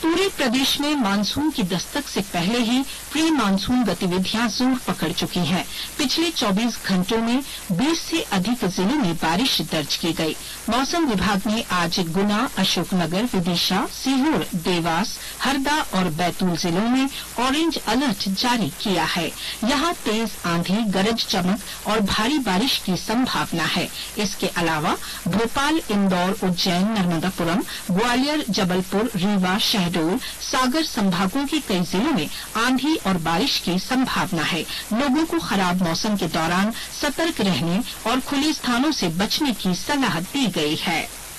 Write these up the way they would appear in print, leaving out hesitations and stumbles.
पूरे प्रदेश में मानसून की दस्तक से पहले ही प्री मानसून गतिविधियां जोर पकड़ चुकी हैं। पिछले 24 घंटों में 20 से अधिक जिलों में बारिश दर्ज की गई। मौसम विभाग ने आज गुना, अशोकनगर, विदिशा, सीहोर, देवास, हरदा और बैतूल जिलों में ऑरेंज अलर्ट जारी किया है। यहां तेज आंधी, गरज चमक और भारी बारिश की संभावना है। इसके अलावा भोपाल, इंदौर, उज्जैन, नर्मदापुरम, ग्वालियर, जबलपुर, रीवा, शहडोल, सागर संभागों के कई जिलों में आंधी और बारिश की संभावना है। लोगों को खराब मौसम के दौरान सतर्क रहने और खुले स्थानों से बचने की सलाह दी गई है।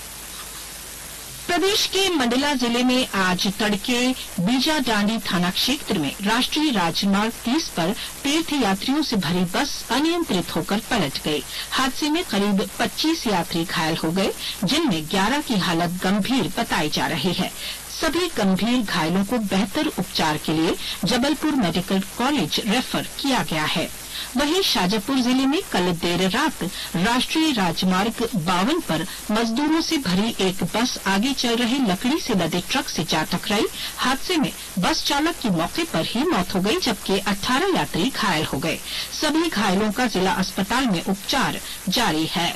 प्रदेश के मंडला जिले में आज तड़के बीजाडांडी थाना क्षेत्र में राष्ट्रीय राजमार्ग 30 पर तीर्थ यात्रियों से भरी बस अनियंत्रित होकर पलट गई। हादसे में करीब 25 यात्री घायल हो गए, जिनमें 11 की हालत गंभीर बताई जा रही है। सभी गंभीर घायलों को बेहतर उपचार के लिए जबलपुर मेडिकल कॉलेज रेफर किया गया है। वहीं शाजापुर जिले में कल देर रात राष्ट्रीय राजमार्ग 52 पर मजदूरों से भरी एक बस आगे चल रहे लकड़ी से लदे ट्रक से जा टकराई। हादसे में बस चालक की मौके पर ही मौत हो गई, जबकि 18 यात्री घायल हो गए। सभी घायलों का जिला अस्पताल में उपचार जारी है।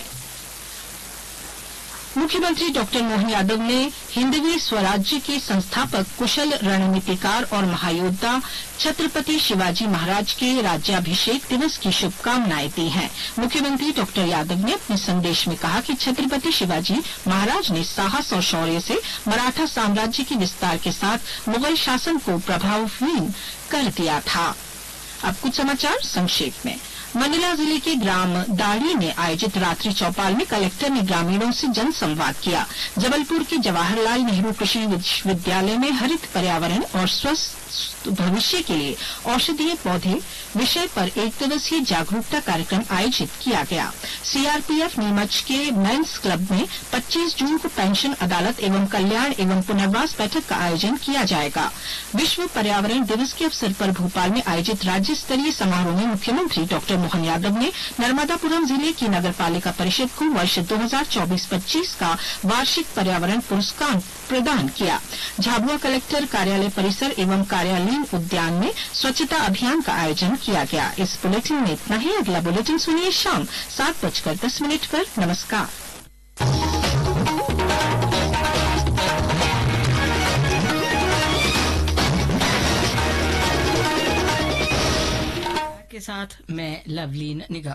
मुख्यमंत्री डॉक्टर मोहन यादव ने हिंदवी स्वराज्य के संस्थापक, कुशल रणनीतिकार और महायोद्धा छत्रपति शिवाजी महाराज के राज्याभिषेक दिवस की शुभकामनाएं दी हैं। मुख्यमंत्री डॉक्टर यादव ने अपने संदेश में कहा कि छत्रपति शिवाजी महाराज ने साहस और शौर्य से मराठा साम्राज्य के विस्तार के साथ मुगल शासन को प्रभावहीन कर दिया था। अब कुछ समाचार संक्षेप में। मंडला जिले के ग्राम दाड़ी में आयोजित रात्रि चौपाल में कलेक्टर ने ग्रामीणों से जनसंवाद किया। जबलपुर के जवाहरलाल नेहरू कृषि विश्वविद्यालय में हरित पर्यावरण और स्वस्थ भविष्य के लिए औषधीय पौधे विषय पर एक दिवसीय जागरूकता कार्यक्रम आयोजित किया गया। सीआरपीएफ नीमच के मेंस क्लब में 25 जून को पेंशन अदालत एवं कल्याण एवं पुनर्वास बैठक का आयोजन किया जाएगा। विश्व पर्यावरण दिवस के अवसर पर भोपाल में आयोजित राज्य स्तरीय समारोह में मुख्यमंत्री डॉक्टर मोहन यादव ने नर्मदापुरम जिले की नगरपालिका परिषद को वर्ष 2024-25 का वार्षिक पर्यावरण पुरस्कार प्रदान किया। झाबुआ कलेक्टर कार्यालय परिसर एवं कार्यालयीन उद्यान में स्वच्छता अभियान का आयोजन किया गया। इस बुलेटिन में इतना ही। अगला बुलेटिन सुनिए शाम 7:10 पर। नमस्कार। के साथ मैं लवलीन निगम।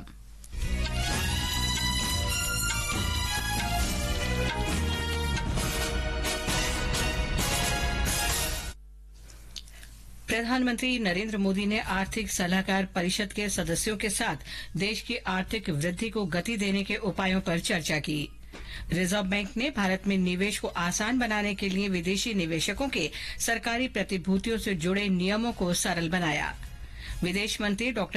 प्रधानमंत्री नरेंद्र मोदी ने आर्थिक सलाहकार परिषद के सदस्यों के साथ देश की आर्थिक वृद्धि को गति देने के उपायों पर चर्चा की। रिजर्व बैंक ने भारत में निवेश को आसान बनाने के लिए विदेशी निवेशकों के सरकारी प्रतिभूतियों से जुड़े नियमों को सरल बनाया। विदेश मंत्री डॉ